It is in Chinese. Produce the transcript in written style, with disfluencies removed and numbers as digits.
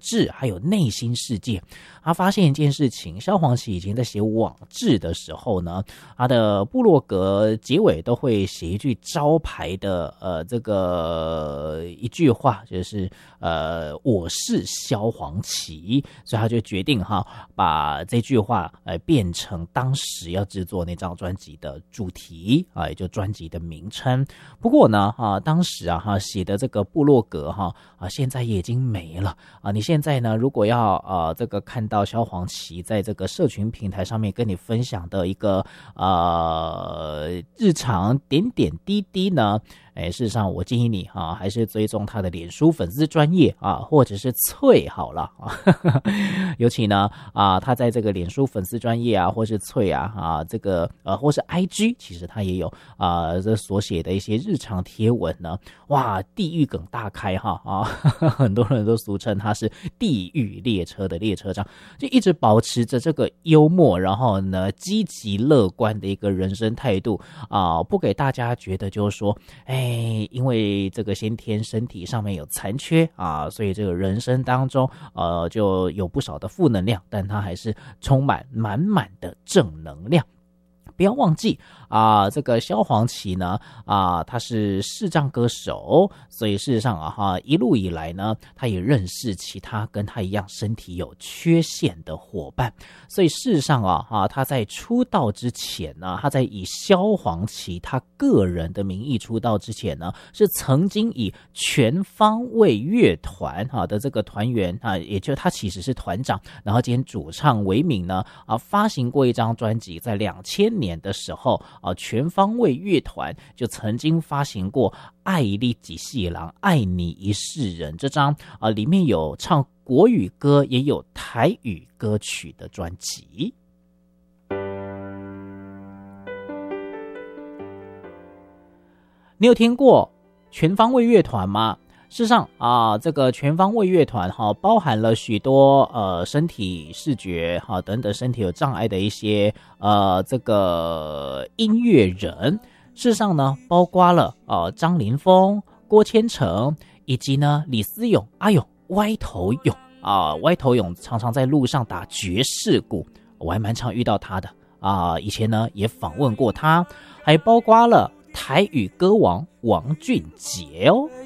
志还有内心世界。他发现一件事情，萧煌奇以前在写网志的时候呢，他的部落格结尾都会写一句招牌的这个一句话，就是我是萧煌奇，所以他就决定把这句话变成当时要制作那张专辑的主题也就专辑的名称。不过呢当时写的这个部落格现在也已经没了你现在呢如果要这个看到萧煌奇在这个社群平台上面跟你分享的一个日常点点滴滴呢，事实上我建议你还是追踪他的脸书粉丝专页或者是脆好了尤其呢他在这个脸书粉丝专页或是脆这个或是 IG， 其实他也有这所写的一些日常贴文呢，哇，地狱梗大开很多人都俗称他是地狱列车的列车长，就一直保持着这个幽默，然后呢积极乐观的一个人生态度不给大家觉得就是说因为这个先天身体上面有残缺所以这个人生当中就有不少的负能量，但他还是充满满满的正能量。不要忘记这个萧煌奇呢他是视障歌手，所以事实上一路以来呢，他也认识其他跟他一样身体有缺陷的伙伴，所以事实上他在出道之前呢，他在以萧煌奇他个人的名义出道之前呢，是曾经以全方位乐团的这个团员也就是他其实是团长，然后兼主唱为名呢发行过一张专辑，在2000年的时候全方位乐团就曾经发行过爱你一世人爱你一世人这张里面有唱国语歌也有台语歌曲的专辑。你有听过全方位乐团吗？事实上这个全方位乐团包含了许多身体视觉等等身体有障碍的一些这个音乐人。事实上呢，包括了张凌峰、郭千成以及呢李思勇、歪头勇歪头勇常常在路上打爵士鼓，我还蛮常遇到他的以前呢也访问过他，还包括了台语歌王王俊杰